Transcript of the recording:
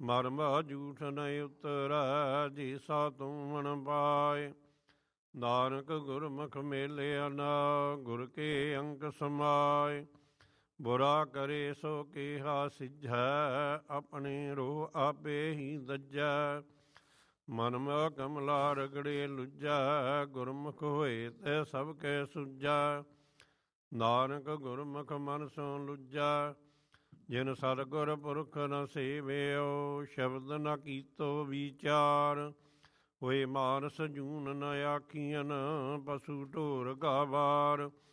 ਮਰਮਾ ਝੂਠ ਨ ਉਤਰੈ, ਜੀ ਸਾ ਤੂੰ ਮਨ ਪਾਏ। ਨਾਨਕ ਗੁਰਮੁਖ ਮੇਲਿਆ ਨਾ, ਗੁਰ ਕੇ ਅੰਕ ਸਮਾਏ। ਬੁਰਾ ਕਰੇ ਸੋ ਕੇਹਾ ਸਿਝੈ, ਆਪਣੇ ਰੋਹ ਆਪੇ ਹੀ ਦੱਜੈ। ਮਨ ਮਹਿ ਕਮਲਾ ਰਗੜੇ ਲੁੱਜੈ, ਗੁਰਮੁਖ ਹੋਏ ਤੇ ਸਭ ਕੈ ਸੁਝੈ। ਨਾਨਕ ਗੁਰਮੁਖ ਮਨ ਸੋ ਲੁੱਜੈ, ਜਿਨ ਸਤਿਗੁਰ ਪੁਰਖ ਨ ਸੇਵਿਓ। ਸ਼ਬਦ ਨ ਕੀਤੋ ਵਿਚਾਰ, ਹੋਏ ਮਾਨਸ ਜੂਨ ਨ ਆਖੀਐਨ, ਪਸ਼ੂ ਢੋਰ ਗਾਵਾਰ।